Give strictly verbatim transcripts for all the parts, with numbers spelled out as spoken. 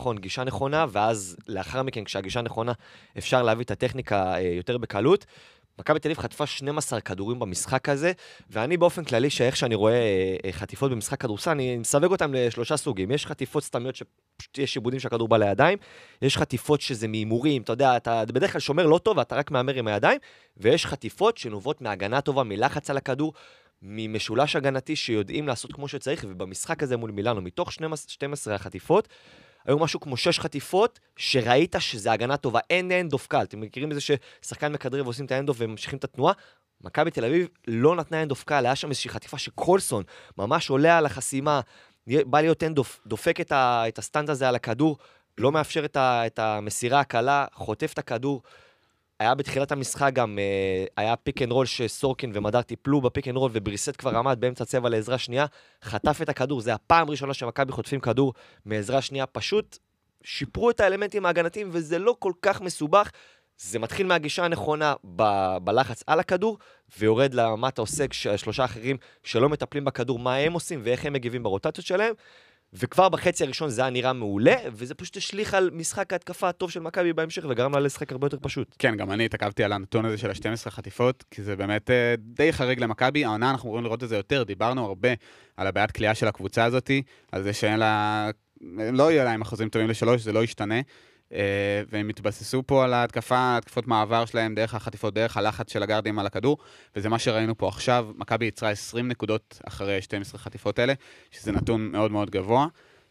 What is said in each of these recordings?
נכון, גישה נכונה, ואז לאחר מכן, כשהגישה נכונה, אפשר להביא את הטכניקה יותר בקלות. מכבי תל אביב חטפה שנים עשר כדורים במשחק הזה, ואני באופן כללי, שאיך שאני רואה חטיפות במשחק כדורסל, אני מסווג אותם לשלושה סוגים. יש חטיפות סתמיות שפשוט יש שיבודים שהכדור בא לידיים, יש חטיפות שזה מהימורים, אתה יודע, אתה בדרך כלל שומר לא טוב, ואתה רק מאמר עם הידיים, ויש חטיפות שנובעות מהגנה טובה, מלחץ על הכדור, ממשולש הגנתי שיודעים לעשות כמו שצריך, ובמשחק הזה מול מילאנו, מתוך שתים עשרה החטיפות, היו משהו כמו שש חטיפות, שראית שזה הגנה טובה, אין אנד-אוף קל. אתם מכירים בזה ששחקן מקדרים ועושים את האנד-אוף וממשיכים את התנועה? מכבי תל אביב לא נתנה אנד-אוף קל, היה שם איזושהי חטיפה שקולסון ממש עולה על החסימה, בא להיות אנד-אוף, דופק את, ה, את הסטנד הזה על הכדור, לא מאפשר את, ה, את המסירה הקלה, חוטף את הכדור. היה בתחילת המשחק גם, היה פיק אנד רול שסורקין ומדר טיפלו בפיק אנד רול, ובריסט כבר עמד באמצע צבע לעזרה שנייה, חטף את הכדור, זה הפעם ראשונה שמכבי חוטפים כדור מעזרה שנייה, פשוט שיפרו את האלמנטים ההגנתיים, וזה לא כל כך מסובך, זה מתחיל מהגישה הנכונה ב- בלחץ על הכדור, ויורד למטה עוסק שלושה אחרים שלא מטפלים בכדור, מה הם עושים ואיך הם מגיבים ברוטציות שלהם, וכבר בחצי הראשון זה היה נראה מעולה, וזה פשוט השליך על משחק ההתקפה הטוב של מכבי בהמשך, וגרם לה לשחק הרבה יותר פשוט. כן, גם אני התעכבתי על הנתון הזה של ה-שתים עשרה חטיפות, כי זה באמת uh, די חריג למכבי. העונה אנחנו רואים לראות את זה יותר, דיברנו הרבה על הבעיית קליעה של הקבוצה הזאת, על זה שאין לה, לא יהיה להם אחוזים טובים לשלוש, זה לא ישתנה, uh, והם התבססו פה על ההתקפה, התקפות מעבר שלהם, דרך החטיפות, דרך הלחץ של הגארדים על הכדור, וזה מה שראינו פה עכשיו. מכבי יצרה עשרים נקודות אחרי שתים עשרה חטיפות האלה, שזה נתון מאוד מאוד גבוה.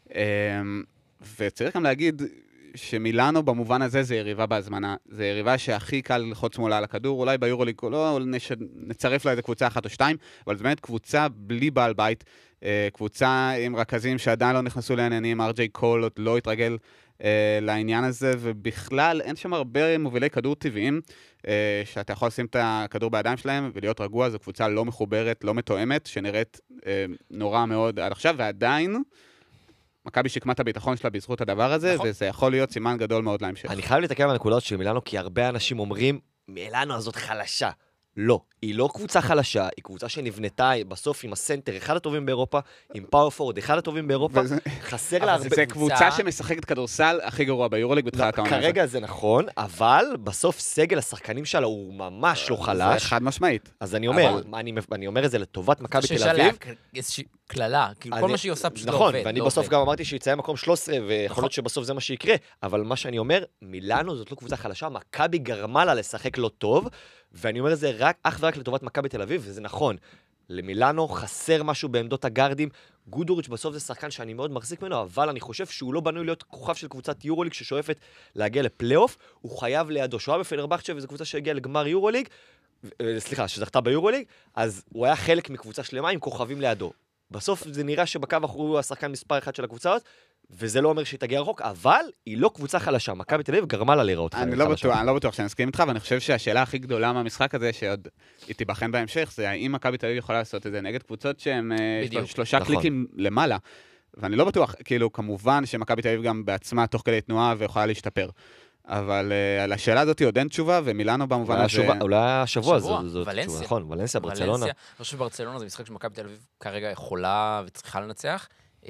וצריך גם להגיד שמילאנו במובן הזה זה יריבה בהזמנה, זה יריבה שהכי קל ללחוץ מולה על הכדור, אולי ביורוליג לא נצרף לה איזה קבוצה אחת או שתיים, אבל זה באמת קבוצה בלי בעל בית, קבוצה עם רכזים שעדיין לא נכנסו לעניינים, אר ג'יי קול עוד לא התרגל לעניין הזה, ובכלל אין שם הרבה מובילי כדור טבעיים, שאתה יכול לשים את הכדור בידיים שלהם ולהיות רגוע. זו קבוצה לא מחוברת, לא מתואמת, שנראית נורא מאוד עד עכשיו, ועדיין מכבי שיקמה את הביטחון שלה בזכות הדבר הזה, נכון. וזה יכול להיות סימן גדול מאוד להמשך. אני חייב להתעכב על הנקודות של מילאנו, כי הרבה אנשים אומרים, מילאנו הזאת חלשה. לא, היא לא קבוצה חלשה, היא קבוצה שנבנתה בסוף עם הסנטר, אחד הטובים באירופה, עם פאוור פורד, אחד הטובים באירופה, וזה... חסר לה הרבה... זה קבוצה שמשחקת כדורסל הכי גרוע ביורוליג בתחילת העונה. כרגע זה נכון, אבל בסוף סגל השחקנים שלה הוא ממש לא חלש. זה חד משמעית. אז אני אומר, אני, אני אומר את זה לטובת מכבי תל אביב. איזושהי כללה, כאילו כל מה שהיא עושה פשוט לא עובד. נכון, ואני בסוף גם אמרתי שהיא יצאה מקום שלוש עשרה, ויכול להיות שבסוף זה מה שיקרה, אבל מה שאני אומר, מילאנו זאת לא קבוצה חלשה, מכבי גרמה לה לשחק לא טוב, ואני אומר את זה רק, אך ורק לטובת מכבי תל אביב, וזה נכון. למילאנו חסר משהו בעמדות הגארדים, גודוריץ' בסוף זה שחקן שאני מאוד מחזיק ממנו, אבל אני חושב שהוא לא בנוי להיות כוכב של קבוצת יורוליג ששואפת להגיע לפלייאוף, הוא חייב לידו, שהוא היה בפנרבחצ'ה, וזו קבוצה שהגיעה לגמר יורוליג, סליחה, שזכתה ביורוליג, אז הוא היה חלק מקבוצה שלמה עם כוכבים לידו. בסוף זה נראה שבקו אחורי הוא השחקן מספר אחד של הקבוצה הזאת, וזה לא אומר שהיא תגיע רחוק, אבל היא לא קבוצה חלשה. מכבי תל אביב גרמה לה להיראות חלשה. אני לא בטוח, אני לא בטוח שאני מסכים איתך, ואני חושב שהשאלה הכי גדולה מהמשחק הזה, שעוד היא תיבחן בהמשך, זה האם מכבי תל אביב יכולה לעשות את זה נגד קבוצות שהן שלושה קליקים למעלה. ואני לא בטוח, כאילו, כמובן שמכבי תל אביב גם בעצמה תוך כדי תנועה ויכולה להשתפר. אבל על השאלה הזאת עוד אין תשובה, ומילאנו במובן הזה... אולי השבוע זאת תשובה, נכון, ולנסיה, ברצלונה. אני חושב שברצלונה זה משחק שמכבי תל אביב כרגע יכולה וצריכה לנצח.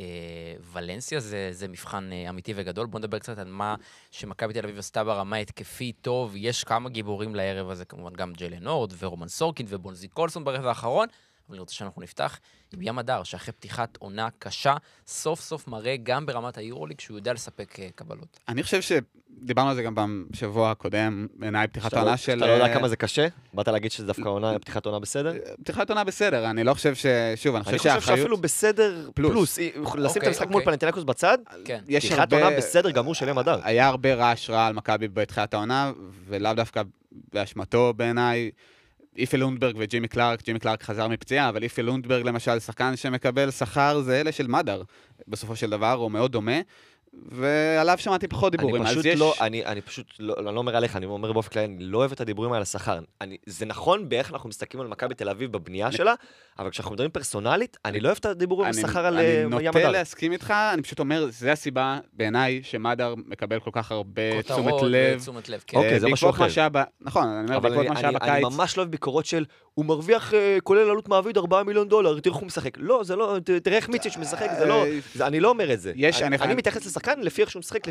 ולנסיה זה, זה מבחן אמיתי וגדול. בוא נדבר קצת על מה שמכבי תל אביב עשתה ברמה התקפית טוב. יש כמה גיבורים לערב הזה, כמובן גם ג'יילן הורד ורומן סורקין ובונזי קולסון ברבע האחרון. אבל אני רוצה שאנחנו נפתח עם ים הדר, שאחרי פתיחת עונה קשה, סוף סוף מראה גם ברמת היורוליג, שהוא יודע לספק קבלות. אני חושב שדיברנו על זה גם בשבוע הקודם, בעיניי פתיחת עונה של... אתה לא יודע כמה זה קשה? באת להגיד שזה דווקא עונה, פתיחת עונה בסדר? פתיחת עונה בסדר, אני לא חושב ש... שוב, אני חושב שהאחריות... אני חושב שאפילו בסדר פלוס. לשים את המשחק מול פנתינקוס בצד, פתיחת עונה בסדר גמור של ים הדר. היה הרבה רעש רע על מכבי בתחילת העונה, ולאו דווקא באשמתו בעיניי. איפי לונדברג וג'ימי קלארק, ג'ימי קלארק חזר מפציעה, אבל איפי לונדברג למשל, שחקן שמקבל שכר, זה אלה של מדר, בסופו של דבר, הוא מאוד דומה, ועליו שמעתי פחות דיבורים. אני פשוט יש... לא, אני, אני פשוט לא, אני לא אומר עליך, אני אומר באופן כללי, אני לא אוהב את הדיבורים על השכר. אני, זה נכון באיך אנחנו מסתכלים על מכבי תל אביב בבנייה אני... שלה, אבל כשאנחנו מדברים פרסונלית, אני לא אוהב את הדיבורים על השכר על ים מדר. אני נוטה להסכים איתך, אני פשוט אומר, זה הסיבה בעיניי שמדר מקבל כל כך הרבה תשומת לב. תשומת לב, כן. אוקיי, זה משהו אחר. נכון, אני אומר, בעקבות מה שהיה בקיץ. אני ממש לא אוהב ביקורות של, הוא מרוויח כולל עלות מעביד ארבעה מיליון דולר, תראו הוא משחק. לא, זה לא, תראה איך מיציץ' משחק, זה לא, אני לא אומר את זה. אני מתייחס לשחקן לפי איך שהוא משחק,